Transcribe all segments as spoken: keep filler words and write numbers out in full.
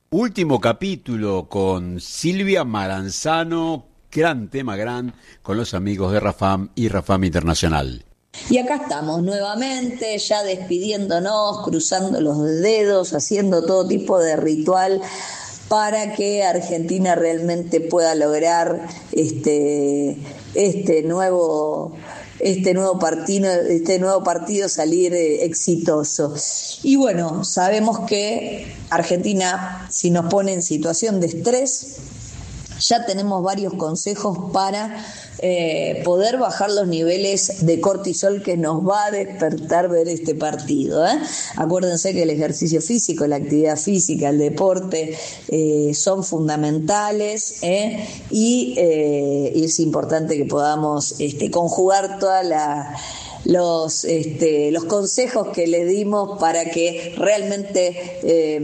Último capítulo con Silvia Maranzano, gran tema, gran, con los amigos de Rafam y Rafam Internacional. Y acá estamos nuevamente, ya despidiéndonos, cruzando los dedos, haciendo todo tipo de ritual para que Argentina realmente pueda lograr este, este nuevo... este nuevo partido, este nuevo partido salir eh, exitoso. Y bueno, sabemos que Argentina, si nos pone en situación de estrés, ya tenemos varios consejos para eh, poder bajar los niveles de cortisol que nos va a despertar ver este partido, ¿eh? Acuérdense que el ejercicio físico, la actividad física, el deporte eh, son fundamentales, ¿eh? y eh, es importante que podamos este, conjugar toda la los este, los consejos que le dimos para que realmente eh,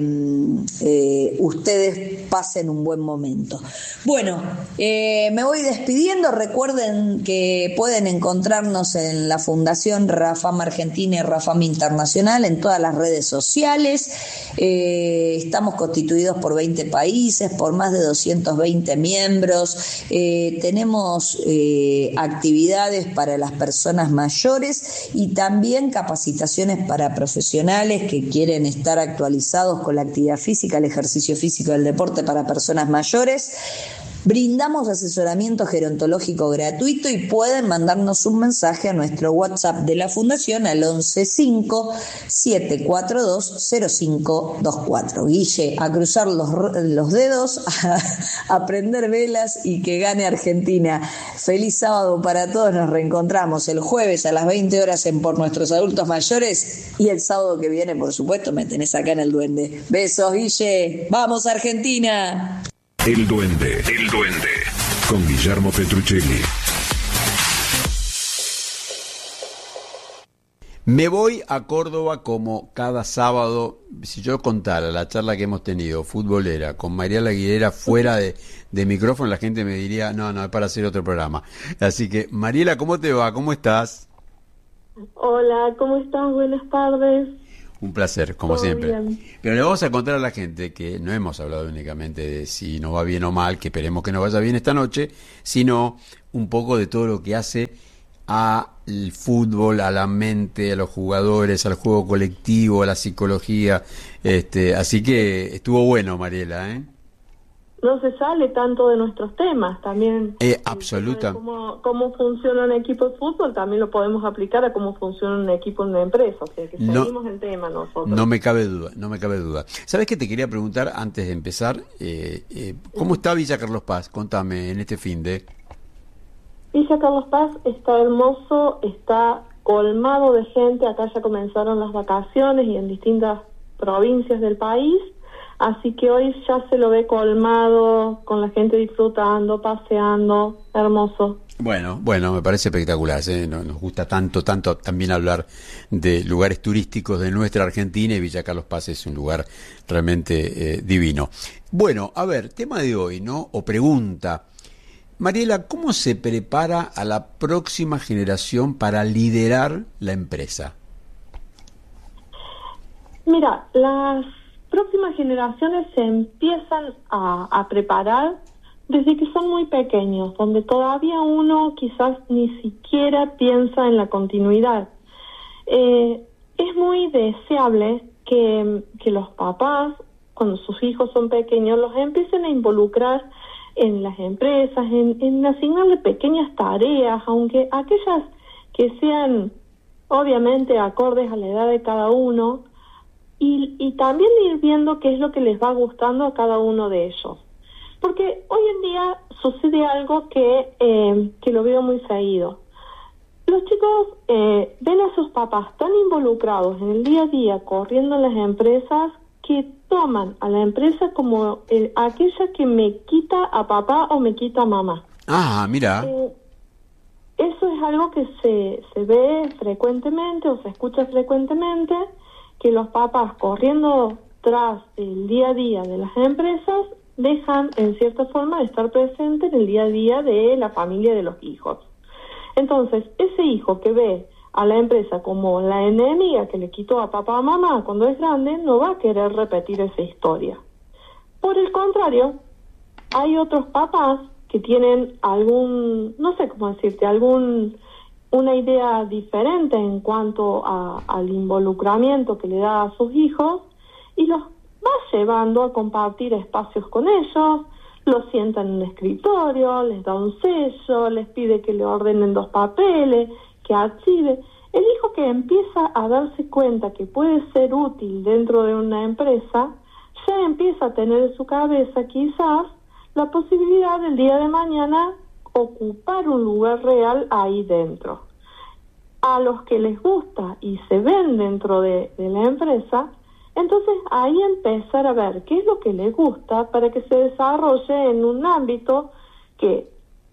eh, ustedes pasen un buen momento. Bueno, eh, me voy despidiendo. Recuerden que pueden encontrarnos en la Fundación Rafam Argentina y Rafam Internacional en todas las redes sociales. Eh, estamos constituidos por veinte países, por más de doscientos veinte miembros. Eh, tenemos eh, actividades para las personas mayores y también capacitaciones para profesionales que quieren estar actualizados con la actividad física, el ejercicio físico y el deporte para personas mayores. Brindamos asesoramiento gerontológico gratuito y pueden mandarnos un mensaje a nuestro WhatsApp de la Fundación al once cinco siete cuatro dos cero cinco dos cuatro. Guille, a cruzar los, los dedos, a, a prender velas y que gane Argentina. Feliz sábado para todos. Nos reencontramos el jueves a las veinte horas en Por Nuestros Adultos Mayores y el sábado que viene, por supuesto, me tenés acá en El Duende. Besos, Guille. ¡Vamos, Argentina! El Duende, El Duende, con Guillermo Petruccelli. Me voy a Córdoba como cada sábado. Si yo contara la charla que hemos tenido, futbolera, con Mariela Aguilera fuera de, de micrófono, la gente me diría, no, no, es para hacer otro programa. Así que, Mariela, ¿cómo te va? ¿Cómo estás? Hola, ¿cómo estás? Buenas tardes. Un placer, como Todo siempre. Bien. Pero le vamos a contar a la gente que no hemos hablado únicamente de si nos va bien o mal, que esperemos que nos vaya bien esta noche, sino un poco de todo lo que hace al fútbol, a la mente, a los jugadores, al juego colectivo, a la psicología. Este, así que estuvo bueno, Mariela, ¿eh? No se sale tanto de nuestros temas, también. Eh, absoluta. Cómo, cómo funciona un equipo de fútbol, también lo podemos aplicar a cómo funciona un equipo en una empresa, o sea que no, seguimos el tema nosotros. No me cabe duda, no me cabe duda. ¿Sabes qué te quería preguntar antes de empezar? Eh, eh, ¿Cómo está Villa Carlos Paz? Contame, en este fin de... Villa Carlos Paz está hermoso, está colmado de gente, acá ya comenzaron las vacaciones y en distintas provincias del país. Así que hoy ya se lo ve colmado, con la gente disfrutando, paseando, hermoso. Bueno, bueno, me parece espectacular, ¿eh? Nos gusta tanto, tanto también hablar de lugares turísticos de nuestra Argentina y Villa Carlos Paz es un lugar realmente eh, divino. Bueno, a ver, tema de hoy, ¿no? O pregunta. Mariela, ¿cómo se prepara a la próxima generación para liderar la empresa? Mira, las próximas generaciones se empiezan a, a preparar desde que son muy pequeños, donde todavía uno quizás ni siquiera piensa en la continuidad. Eh, es muy deseable que, que los papás, cuando sus hijos son pequeños, los empiecen a involucrar en las empresas, en, en asignarle pequeñas tareas, aunque aquellas que sean obviamente acordes a la edad de cada uno, Y, y también ir viendo qué es lo que les va gustando a cada uno de ellos. Porque hoy en día sucede algo que, eh, que lo veo muy seguido. Los chicos eh, ven a sus papás tan involucrados en el día a día, corriendo en las empresas, que toman a la empresa como eh, aquella que me quita a papá o me quita a mamá. Ah, mira. Eh, eso es algo que se, se ve frecuentemente o se escucha frecuentemente, que los papás corriendo tras el día a día de las empresas dejan en cierta forma de estar presentes en el día a día de la familia de los hijos. Entonces, ese hijo que ve a la empresa como la enemiga que le quitó a papá o mamá cuando es grande, no va a querer repetir esa historia. Por el contrario, hay otros papás que tienen algún, no sé cómo decirte, algún una idea diferente en cuanto a, al involucramiento que le da a sus hijos y los va llevando a compartir espacios con ellos, los sienta en un escritorio, les da un sello, les pide que le ordenen dos papeles, que archive. El hijo que empieza a darse cuenta que puede ser útil dentro de una empresa, ya empieza a tener en su cabeza quizás la posibilidad del día de mañana ocupar un lugar real ahí dentro. A los que les gusta y se ven dentro de, de la empresa, entonces ahí empezar a ver qué es lo que les gusta para que se desarrolle en un ámbito que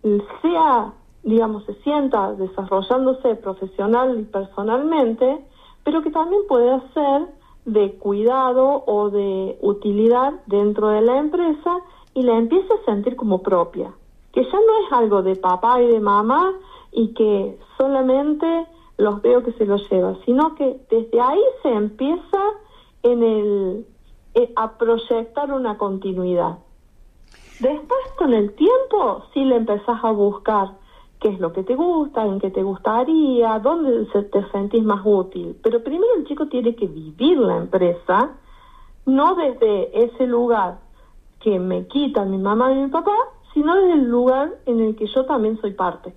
sea, digamos, se sienta desarrollándose profesional y personalmente, pero que también pueda ser de cuidado o de utilidad dentro de la empresa y la empiece a sentir como propia, que ya no es algo de papá y de mamá y que solamente los veo que se lo lleva, sino que desde ahí se empieza en el eh, a proyectar una continuidad. Después, con el tiempo, sí le empezás a buscar qué es lo que te gusta, en qué te gustaría, dónde se te sentís más útil. Pero primero el chico tiene que vivir la empresa, no desde ese lugar que me quitan mi mamá y mi papá, sino desde el lugar en el que yo también soy parte.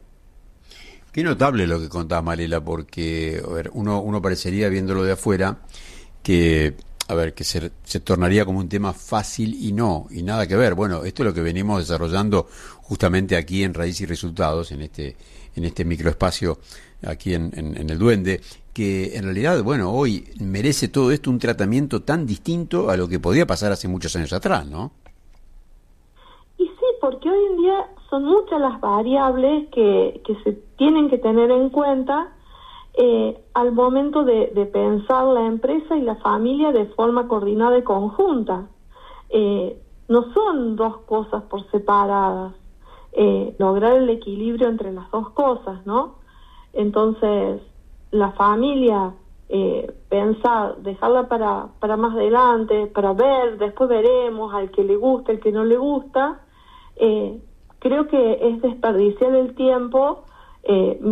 Qué notable lo que contás, Mariela, porque a ver, uno, uno parecería, viéndolo de afuera, que a ver que se, se tornaría como un tema fácil y no, y nada que ver. Bueno, esto es lo que venimos desarrollando justamente aquí en Raíz y Resultados, en este en este microespacio aquí en, en, en El Duende, que en realidad, bueno, hoy merece todo esto un tratamiento tan distinto a lo que podía pasar hace muchos años atrás, ¿no? Y sí, porque hoy en día son muchas las variables que, que se tienen que tener en cuenta Eh, al momento de, de pensar la empresa y la familia de forma coordinada y conjunta. Eh, no son dos cosas por separadas. Eh, lograr el equilibrio entre las dos cosas, ¿no? Entonces, la familia, eh, pensar, dejarla para, para más adelante, para ver, después veremos al que le gusta, al que no le gusta, eh, creo que es desperdiciar el tiempo. eh,